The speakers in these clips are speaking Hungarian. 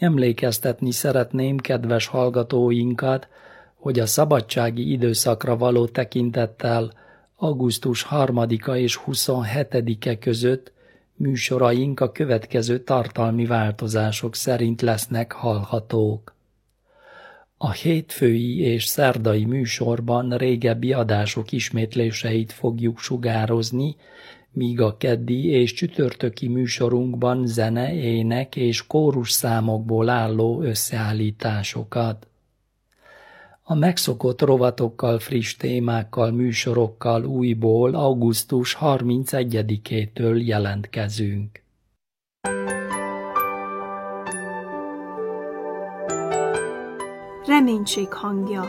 Emlékeztetni szeretném kedves hallgatóinkat, hogy a szabadsági időszakra való tekintettel augusztus 3-a és 27-e között műsoraink a következő tartalmi változások szerint lesznek hallhatók. A hétfői és szerdai műsorban régebbi adások ismétléseit fogjuk sugározni, míg a keddi és csütörtöki műsorunkban zene, ének és kórus számokból álló összeállításokat. A megszokott rovatokkal, friss témákkal, műsorokkal újból augusztus 31-től jelentkezünk. Reménység hangja.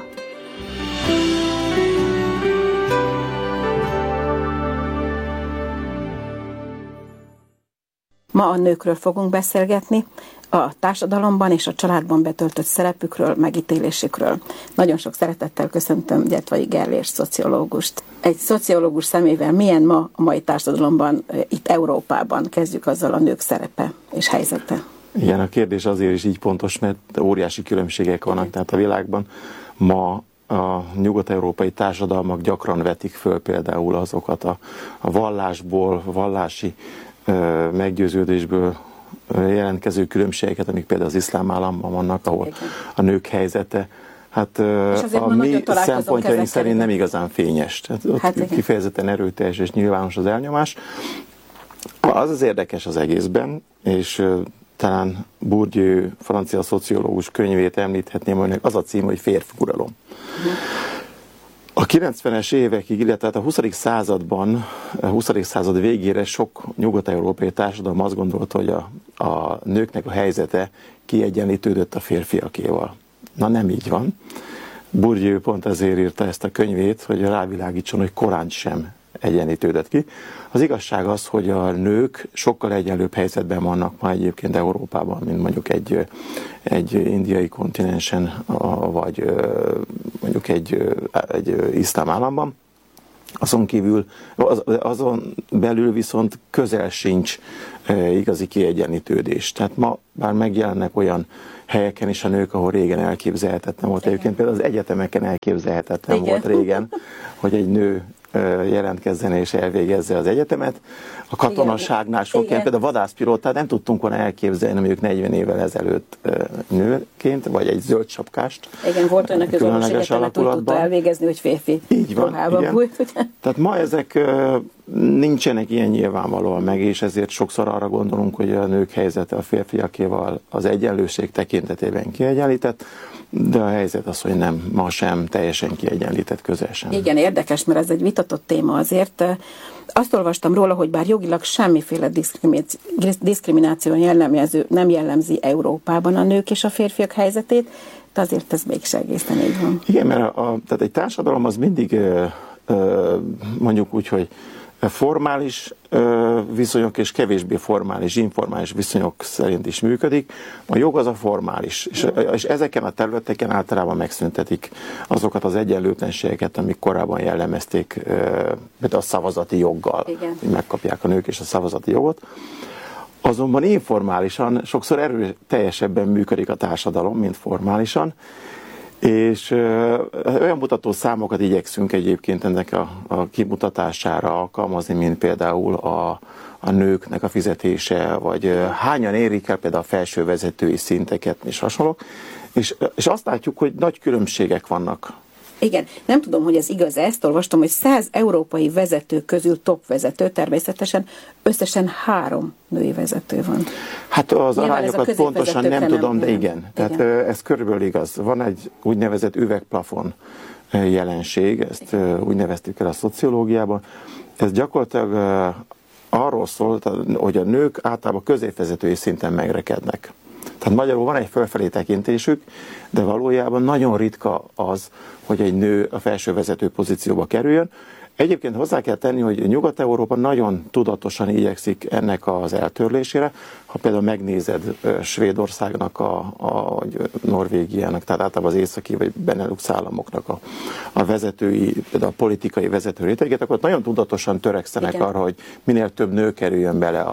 Ma a nőkről fogunk beszélgetni, a társadalomban és a családban betöltött szerepükről, megítélésükről. Nagyon sok szeretettel köszöntöm Gyetvai Gellért szociológust. Egy szociológus szemével milyen ma a mai társadalomban, itt Európában? Kezdjük azzal, a nők szerepe és helyzete. Igen, a kérdés azért is így pontos, mert óriási különbségek vannak. Tehát a világban ma a nyugat-európai társadalmak gyakran vetik föl például azokat a vallásból, vallási meggyőződésből jelentkező különbségeket, amik például az iszlám államban vannak, ahol a nők helyzete, hát a mi szempontjaink szerint nem igazán fényes. Tehát ott kifejezetten erőteljes és nyilvános az elnyomás. Az érdekes az egészben, és talán Bourdieu, francia szociológus könyvét említhetném, aminek az a cím, hogy Férfiuralom. A 90-es évekig, illetve a 20. században, a 20. század végére sok nyugat-európai társadalom azt gondolta, hogy a nőknek a helyzete kiegyenlítődött a férfiakéval. Na nem így van. Bourdieu pont ezért írta ezt a könyvét, hogy rávilágítson, hogy korán sem egyenlítődött ki. Az igazság az, hogy a nők sokkal egyenlőbb helyzetben vannak ma egyébként Európában, mint mondjuk egy indiai kontinensen, vagy mondjuk egy iszlám államban. Azon belül viszont közel sincs igazi kiegyenlítődés. Tehát ma bár megjelennek olyan helyeken is a nők, ahol régen elképzelhetetlen volt. Egyébként például az egyetemeken elképzelhetetlen volt régen, hogy egy nő jelentkezzen és elvégezze az egyetemet. A katonaságnál sok ilyen, például a vadászpilótát nem tudtunk volna elképzelni mondjuk 40 évvel ezelőtt nőként, vagy egy zöld sapkást. Igen, volt olyan, aki az orvos egyetemet úgy tudta elvégezni, hogy férfi. Így van, igen. Tehát ma ezek nincsenek ilyen nyilvánvalóan meg, és ezért sokszor arra gondolunk, hogy a nők helyzete a férfiakéval az egyenlőség tekintetében kiegyenlített, de a helyzet az, hogy nem, ma sem teljesen kiegyenlített, közel sem. Igen, érdekes, mert ez egy vitatott téma azért. Azt olvastam róla, hogy bár jogilag semmiféle diszkrimináció nem jellemzi Európában a nők és a férfiak helyzetét, de azért ez mégse egészen így van. Igen, mert tehát egy társadalom az mindig mondjuk úgy, hogy formális viszonyok és kevésbé formális, informális viszonyok szerint is működik. A jog az a formális, és ezeken a területeken általában megszüntetik azokat az egyenlőtlenségeket, amik korábban jellemezték, például a szavazati joggal, hogy megkapják a nők és a szavazati jogot. Azonban informálisan sokszor erőteljesebben működik a társadalom, mint formálisan, és olyan mutató számokat igyekszünk egyébként ennek a kimutatására alkalmazni, mint például a nőknek a fizetése, vagy hányan érik el például a felső vezetői szinteket, és hasonlók. És azt látjuk, hogy nagy különbségek vannak. Igen, nem tudom, hogy ez igaz, ezt olvastam, hogy 100 európai vezető közül top vezető, természetesen összesen 3 női vezető van. Hát az arányokat pontosan nem tudom, de igen. Tehát ez körülbelül igaz. Van egy úgynevezett üvegplafon jelenség, ezt úgy neveztük el a szociológiában. Ez gyakorlatilag arról szól, hogy a nők általában középvezetői szinten megrekednek. Tehát magyarul van egy fölfelé tekintésük, de valójában nagyon ritka az, hogy egy nő a felső vezető pozícióba kerüljön. Egyébként hozzá kell tenni, hogy Nyugat-Európa nagyon tudatosan igyekszik ennek az eltörlésére. Ha például megnézed Svédországnak, Norvégiának, tehát általában az északi vagy Benelux államoknak a vezetői, például a politikai vezető réteget, akkor nagyon tudatosan törekszenek arra, hogy minél több nő kerüljön bele a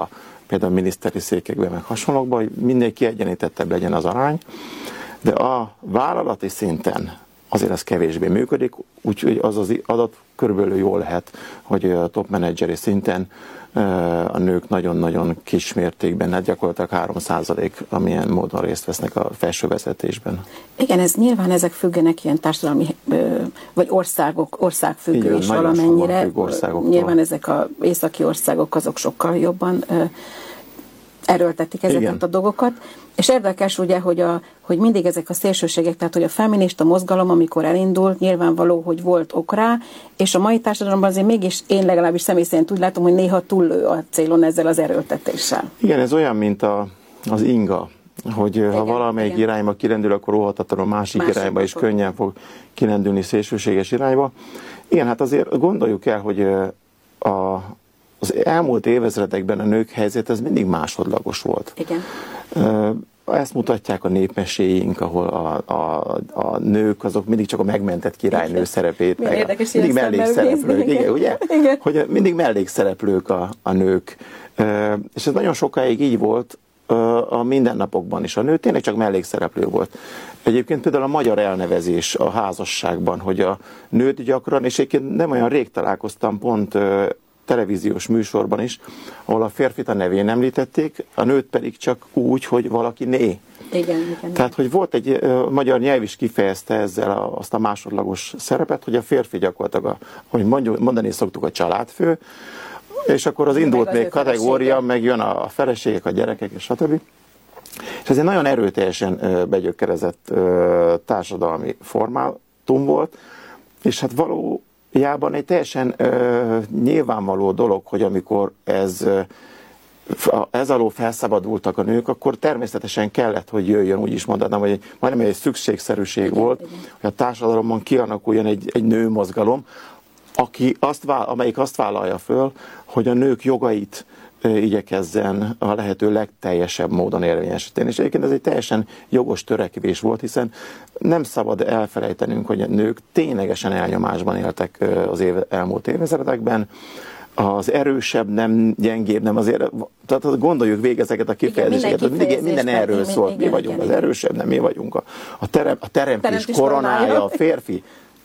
például miniszteri székekben, meg hasonlókban, hogy minél kiegyenlítettebb legyen az arány, de a vállalati szinten azért ez kevésbé működik, úgyhogy az adat körülbelül jól lehet, hogy a top menedzseri szinten a nők nagyon-nagyon kis mértékben, hát gyakorlatilag 3%, amilyen módon részt vesznek a felső vezetésben. Igen, ez nyilván ezek függenek ilyen társadalmi, vagy országfüggő is valamennyire. Nyilván ezek az északi országok azok sokkal jobban erőltetik ezeket Igen. a dolgokat. És érdekes ugye, hogy mindig ezek a szélsőségek, tehát hogy a feminista mozgalom, amikor elindult, nyilvánvaló, hogy volt ok rá, és a mai társadalomban azért mégis én legalábbis személy szerint úgy látom, hogy néha túllő a célon ezzel az erőltetéssel. Igen, ez olyan, mint az inga, hogy igen, ha valamelyik igen. irányba kirendül, akkor óhatatlanul másik irányba is könnyen fog kirendülni szélsőséges irányba. Igen, hát azért gondoljuk el, hogy az elmúlt évezredekben a nők helyzet ez mindig másodlagos volt. Igen. Ezt mutatják a népmeséink, ahol a nők azok mindig csak a megmentett királynő szerepét, mindig mellékszereplők, igen, ugye? Igen. Hogy mindig mellékszereplők a nők. És ez nagyon sokáig így volt a mindennapokban is. A nő tényleg csak mellékszereplő volt. Egyébként például a magyar elnevezés a házasságban, hogy a nőt gyakran, és egyébként nem olyan rég találkoztam pont televíziós műsorban is, ahol a férfit a nevén említették, a nőt pedig csak úgy, hogy valaki né. Igen. Tehát, hogy volt egy magyar nyelv is kifejezte ezzel azt a másodlagos szerepet, hogy a férfi gyakorlatilag, hogy mondani szoktuk, a családfő, és akkor az indult még kategória, meg jön a feleségek, a gyerekek, és stb. És ez egy nagyon erőteljesen begyökerezett társadalmi formátum volt, és hát valójában egy teljesen nyilvánvaló dolog, hogy amikor ez alól felszabadultak a nők, akkor természetesen kellett, hogy jöjjön, úgy is mondanám, hogy majdnem egy szükségszerűség volt, hogy a társadalomban kialakuljon egy nőmozgalom, amelyik azt vállalja föl, hogy a nők jogait igyekezzen a lehető legteljesebb módon érvényesíteni. És egyébként ez egy teljesen jogos törekvés volt, hiszen nem szabad elfelejtenünk, hogy a nők ténylegesen elnyomásban éltek az elmúlt évezredekben. Az erősebb, nem gyengébb, nem azért, tehát gondoljuk végig ezeket a kifejezéseket, minden erről szólt, mi vagyunk az erősebb, nem mi vagyunk a teremtés koronája, a férfi.